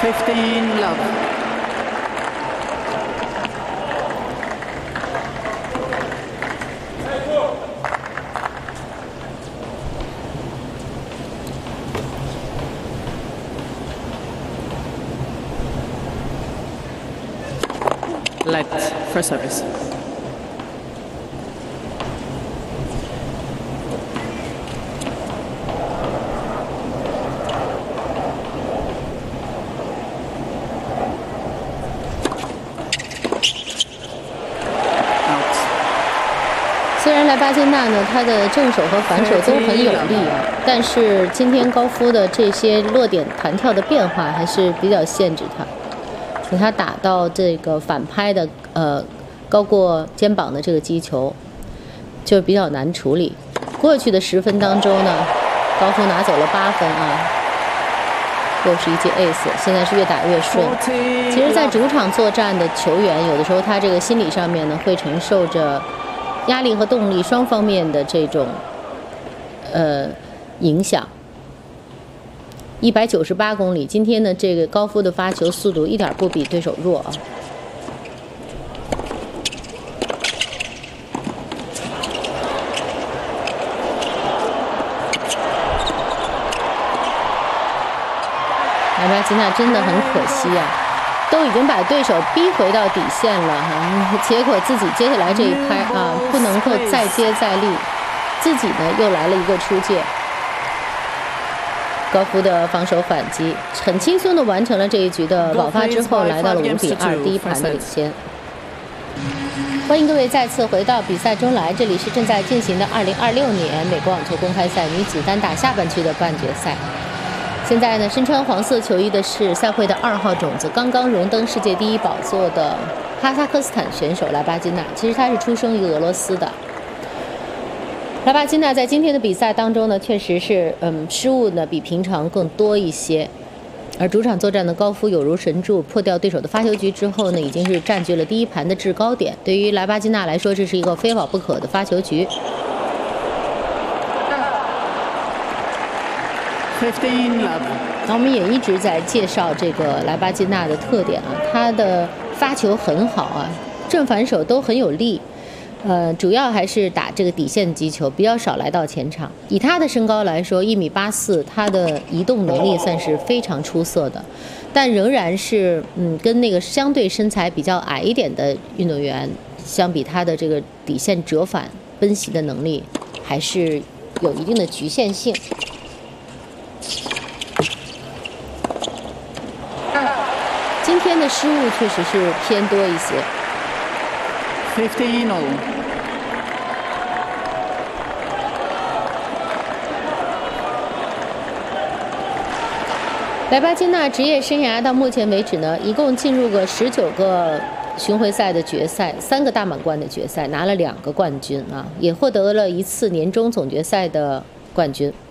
15 love. Let for service. Out. 虽然莱巴金娜呢，她的正手和反手都很有力啊，但是今天高夫的这些落点弹跳的变化还是比较限制她。给他打到这个反拍的高过肩膀的这个击球，就比较难处理。过去的10分当中呢，高夫拿走了8分啊，又是一记 ace， 现在是越打越顺。其实，在主场作战的球员，有的时候他这个心理上面呢，会承受着压力和动力双方面的这种影响。198公里，今天呢，这个高夫的发球速度一点不比对手弱啊。莱巴金娜真的很可惜啊，都已经把对手逼回到底线了哈，结果自己接下来这一拍啊，不能够再接再厉，自己呢又来了一个出界。高夫的防守反击很轻松地完成了这一局的爆发之后，来到了5比2第一盘的领先。欢迎各位再次回到比赛中来，这里是正在进行的2026年美国网球公开赛女子单打下半区的半决赛。现在呢，身穿黄色球衣的是赛会的2号种子，刚刚荣登世界第1宝座的哈萨克斯坦选手莱巴金娜。其实她是出生于俄罗斯的。莱巴金娜在今天的比赛当中呢，确实是失误呢比平常更多一些，而主场作战的高夫有如神助，破掉对手的发球局之后呢，已经是占据了第一盘的制高点。对于莱巴金娜来说，这是一个非跑不可的发球局。 15 love。 那我们也一直在介绍这个莱巴金娜的特点啊，她的发球很好啊，正反手都很有力。主要还是打这个底线击球，比较少来到前场。以他的身高来说，1.84米，他的移动能力算是非常出色的，但仍然是跟那个相对身材比较矮一点的运动员相比，他的这个底线折返奔袭的能力还是有一定的局限性。今天的失误确实是偏多一些。 15 all。 莱巴金娜职业生涯到目前为止呢，一共进入过19个巡回赛的决赛，3个大满贯的决赛，拿了2个冠军啊，也获得了1次年终总决赛的冠军。